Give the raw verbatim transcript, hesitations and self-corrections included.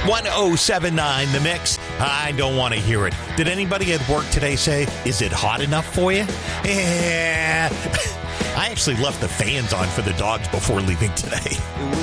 one oh seven nine The Mix. I don't want to hear it. Did anybody at work today say, is it hot enough for you? Yeah. I actually left the fans on for the dogs before leaving today.